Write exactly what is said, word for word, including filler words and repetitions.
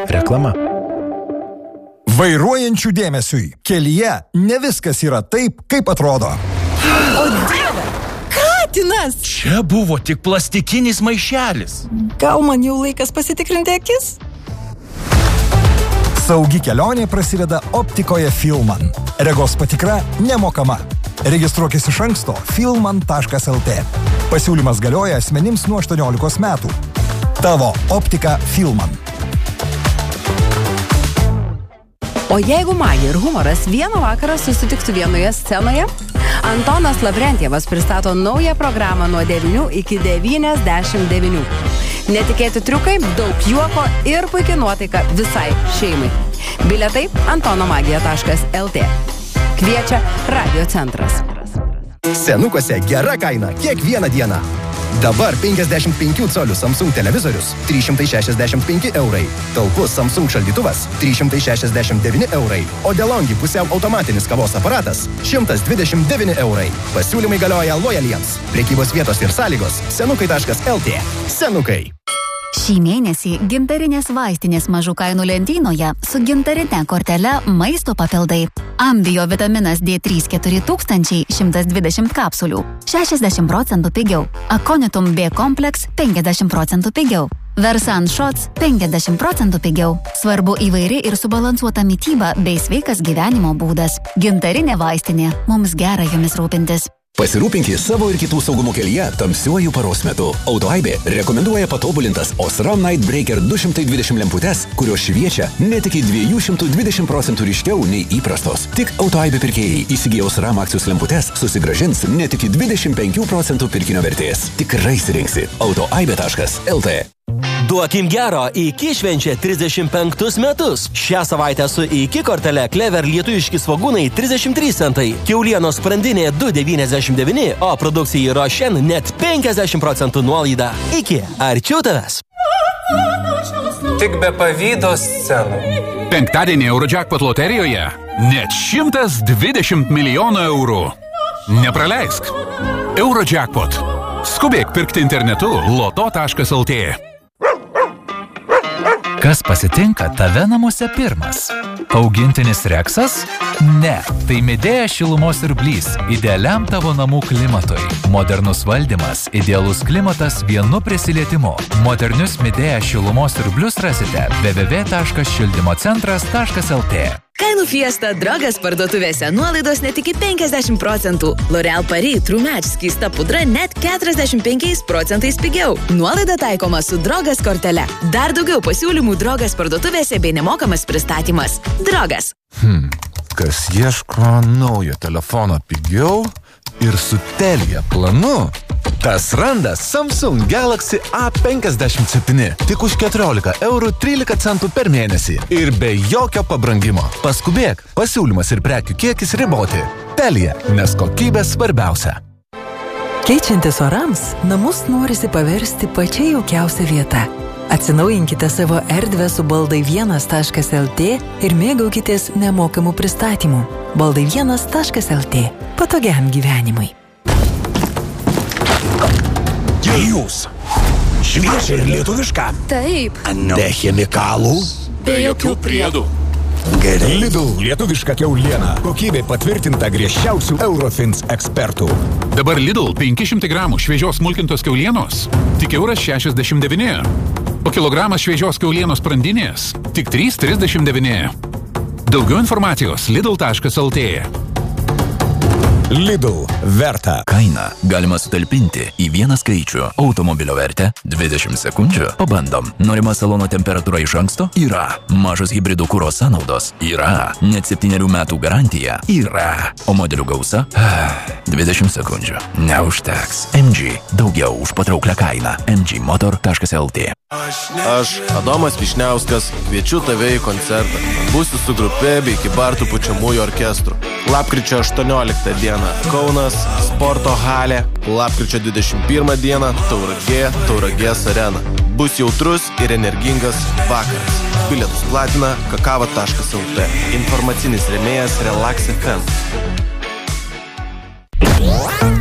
Reklama. Vairuojančių dėmesiui. Kelyje ne viskas yra taip, kaip atrodo. O dieve, katinas! Čia buvo tik plastikinis maišelis. Gal man jau laikas pasitikrinti akis? Saugi kelionė prasideda optikoje Filman. Regos patikra nemokama. Registruokis iš anksto filman taškas lt. Pasiūlymas galioja asmenims nuo aštuoniolikos metų. Tavo optika Filman. O jeigu magija ir humoras vieną vakarą susitiktų vienoje scenoje, Antonas Lavrentjevas pristato naują programą nuo devynių iki devyniasdešimt devynių. Netikėti triukai, daug juoko ir puikia nuotaika visai šeimai. Bilietai antonomagija taškas lt. Kviečia Radio centras. Senukose gera kaina kiekvieną dieną. Dabar penkiasdešimt penkių colių Samsung televizorius trys šimtai šešiasdešimt penki eurai. Talpus Samsung šaldytuvas trys šimtai šešiasdešimt devyni eurai. O DeLonghi pusiau automatinis kavos aparatas šimtas dvidešimt devyni eurai. Pasiūlymai galioja lojaliems. Prekybos vietos ir sąlygos senukai taškas lt. Senukai. Šį mėnesį gintarinės vaistinės mažų kainų lentynoje su gintarine kortele maisto papildai. Ambio vitaminas D trys keturi tūkstančiai šimtas dvidešimt kapsulių šešiasdešimt procentų pigiau. Aconitum B kompleks penkiasdešimt procentų pigiau. Versan Shots penkiasdešimt procentų pigiau. Svarbu įvairi ir subalansuota mityba bei sveikas gyvenimo būdas. Gintarinė vaistinė. Mums gera jomis rūpintis. Pasirūpinkite savo ir kitų saugumo kelyje tamsiuoju paros metu. AutoAibė rekomenduoja patobulintas Osram Night Breaker du šimtai dvidešimt lemputes, kurios šviečia net iki dviejų šimtų dvidešimt procentų ryškiau nei įprastos. Tik AutoAibė pirkėjai įsigiję Osram akcijos lemputes susigrąžins net iki dvidešimt penkių procentų pirkinio vertės. Tikrai sirinksi. autoaibė taškas lt. Duokim gero, iki švenčia trisdešimt penktus metus. Šią savaitę su iki kortele Clever lietuviški svogūnai trisdešimt trys centai, kiaulienos sprandinė du devyniasdešimt devyni, o produkcijai Rošen net penkiasdešimt procentų nuolaida. Iki, arčiau tavęs. Tik be pavydo scenų. Penktadienį Eurojackpot loterijoje net šimtas dvidešimt milijonų eurų. Nepraleisk. Eurojackpot. Skubėk pirkti internetu loto taškas lt. Kas pasitinka tave namuose pirmas? Augintinis Reksas? Ne, tai Midea šilumos siurblys, idealiam tavo namų klimatui. Modernus valdymas, idealus klimatas vienu prisilietimu. Modernius Midea šilumos siurblius rasite w w w taškas šildymo centras taškas lt. Kainų fiesta Drogas parduotuvėse, nuolaidos net iki penkiasdešimt procentų. L'Oreal Paris True Match skysta pudra net keturiasdešimt penkiais procentais pigiau. Nuolaida taikoma su Drogas kortele. Dar daugiau pasiūlymų Drogas parduotuvėse bei nemokamas pristatymas. Drogas. Hmm, kas ieško naujo telefono pigiau ir su Telia planu? Tas randa Samsung Galaxy A penkiasdešimt septyni. Tik už keturiolika eurų trylika centų per mėnesį. Ir be jokio pabrangimo. Paskubėk, pasiūlymas ir prekių kiekis riboti. Telia, nes kokybė svarbiausia. Keičiantis orams, namus norisi paversti pačia jaukiausia vieta. Atsinaujinkite savo erdvę su baldai vienas taškas lt ir mėgaukitės nemokamų pristatymų. baldai vienas taškas lt. Patogiam gyvenimui. Jūs. Šviežia ir lietuviška. Taip. Be chemikalų. Be jokių priedų. Gerai. Lidl lietuviška kiauliena. Kokybė patvirtinta griežčiausių Eurofins ekspertų. Dabar Lidl penki šimtai gramų šviežios smulkintos kiaulienos tik euras šešiasdešimt devyni. O kilogramas šviežios kiaulienos sprandinės tik trys trisdešimt devyni. Daugiau informacijos lidl taškas lt. Lidl verta. Kainą galima sutalpinti į vieną skaičių. Automobilio vertę dvidešimt sekundžių. Pabandom. Norima salono temperatūra iš anksto? Yra. Mažos hibridų kuro sąnaudos? Yra. Net septynerių metų garantija? Yra. O modelių gausa? dvidešimt sekundžių. Neužteks. M G. Daugiau už patrauklę kainą. m g motor taškas lt. Aš, Adomas Višniauskas, kviečiu tave į koncertą. Būsiu su grupė bei Kybartų pučiamųjų orkestrų. Lapkričio aštuonioliktą dieną Kaunas, sporto halė. Lapkričio dvidešimt pirmą dieną Tauragė, Tauragės arena. Bus jautrus ir energingas vakaras. Bilietus platina kakava taškas lt. Informacinis rėmėjas Relax F M.